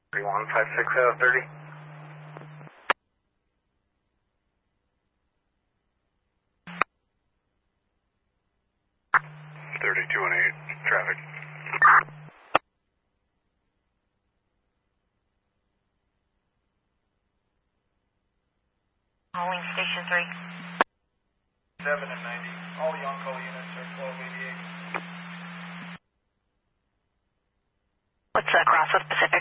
3156 30. Traffic. Calling Station 3. 7 and 90. All the on-call units are 1288. What's across with Pacific?